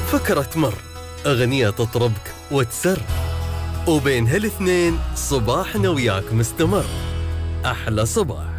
فكرة تمر، أغنية تطربك وتسر، وبين هالاثنين صباحنا وياك مستمر. أحلى صباح.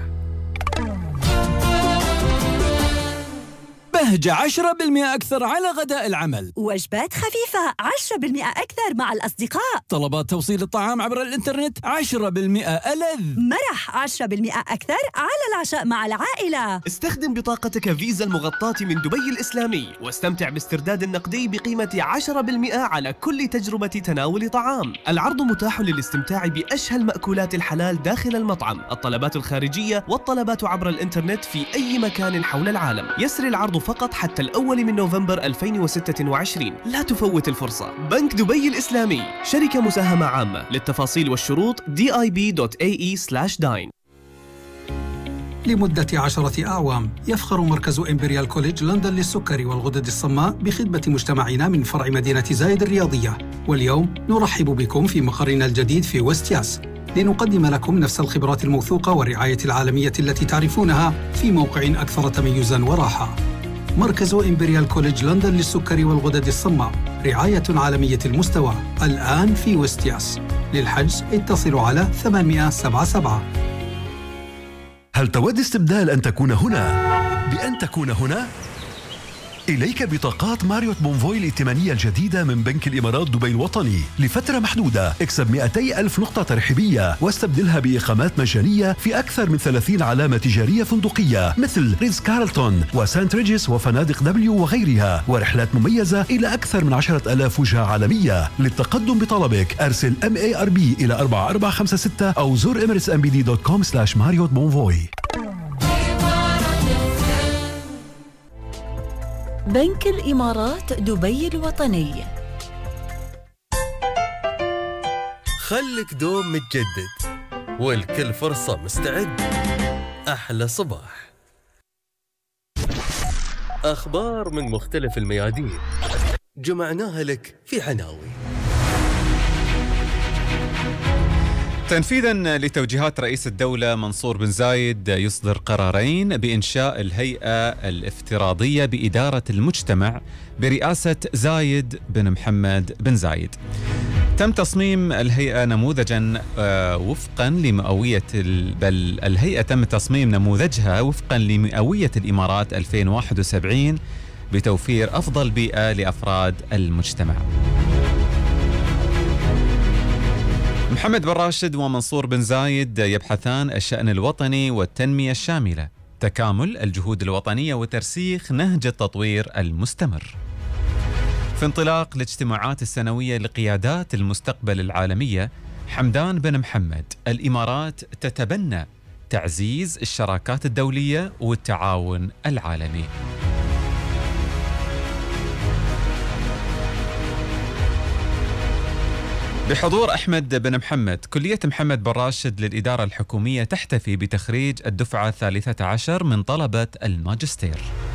بهجة 10% أكثر على غداء العمل، وجبات خفيفة 10% أكثر مع الأصدقاء، طلبات توصيل الطعام عبر الإنترنت 10% ألذ، مرح 10% أكثر على العشاء مع العائلة. استخدم بطاقتك فيزا المغطاة من دبي الإسلامي واستمتع باسترداد النقدي بقيمة 10% على كل تجربة تناول طعام. العرض متاح للاستمتاع بأشهى المأكولات الحلال داخل المطعم، الطلبات الخارجية والطلبات عبر الإنترنت في أي مكان حول العالم. يسري العرض فقط حتى الأول من نوفمبر 2026. لا تفوت الفرصة. بنك دبي الإسلامي، شركة مساهمة عامة. للتفاصيل والشروط dib.ae/dine. لمدة 10 أعوام يفخر مركز إمبريال كوليدج لندن للسكري والغدد الصماء بخدمة مجتمعنا من فرع مدينة زايد الرياضية، واليوم نرحب بكم في مقرنا الجديد في ويست ياس لنقدم لكم نفس الخبرات الموثوقة والرعاية العالمية التي تعرفونها في موقع أكثر تميزاً وراحة. مركز إمبريال كوليدج لندن للسكري والغدد الصماء، رعاية عالمية المستوى، الآن في ويست ياس. للحجز اتصلوا على 877. هل تود استبدال أن تكون هنا بأن تكون هنا؟ إليك بطاقات ماريوت بونفوي الائتمانية الجديدة من بنك الإمارات دبي الوطني لفترة محدودة. اكسب 200,000 نقطة ترحيبية واستبدلها بإقامات مجانية في أكثر من 30 علامة تجارية فندقية مثل ريتز كارلتون وسانت ريجيس وفنادق دبليو وغيرها، ورحلات مميزة إلى أكثر من 10,000 وجهة عالمية. للتقدم بطلبك أرسل MARB إلى 4456 أو زور emirates.mbd.com/Marriott Bonvoy. بنك الإمارات دبي الوطني. خلك دوم متجدد والكل فرصة مستعد. أحلى صباح. أخبار من مختلف الميادين جمعناها لك في عناوين. تنفيذا لتوجيهات رئيس الدولة منصور بن زايد يصدر قرارين بإنشاء الهيئة الافتراضية بإدارة المجتمع برئاسة زايد بن محمد بن زايد. تم تصميم الهيئة نموذجا وفقا لمئوية الهيئة تم تصميم نموذجها وفقا لمئوية الإمارات 2071 بتوفير أفضل بيئة لأفراد المجتمع. محمد بن راشد ومنصور بن زايد يبحثان الشأن الوطني والتنمية الشاملة، تكامل الجهود الوطنية وترسيخ نهج التطوير المستمر. في انطلاق الاجتماعات السنوية لقيادات المستقبل العالمية، حمدان بن محمد، الإمارات تتبنى تعزيز الشراكات الدولية والتعاون العالمي. بحضور أحمد بن محمد، كلية محمد بن راشد للإدارة الحكومية تحتفي بتخريج الدفعة 13 من طلبة الماجستير.